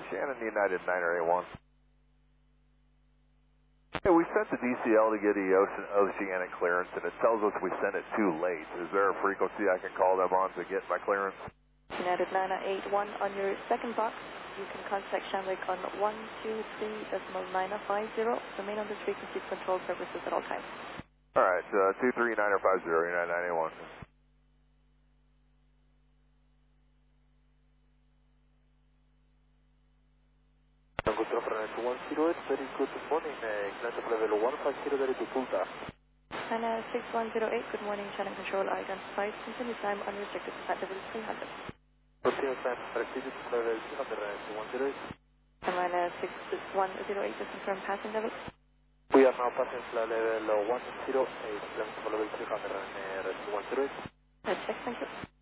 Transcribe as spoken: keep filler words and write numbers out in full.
Shannon United niner eight one. Hey, we sent the D C L to get the ocean, oceanic clearance, and it tells us we sent it too late. Is there a frequency I can call them on to get my clearance? United niner eight one, on your second box, you can contact Shamrock on one two three decimal nine five zero. Remain on this frequency for control purposes at all times. All right, uh, two three nine five zero, United nine eight one. one zero eight, very good morning, uh, level one five zero, very good Delta. China six one zero eight, good morning, Channel Control, identified, continue time unrestricted to flight level three hundred. Continue time unrestricted to level three hundred, one zero eight. China six one zero eight, just confirm passing level. We are now passing level one zero eight, level three hundred, one zero eight. Let's check, thank you.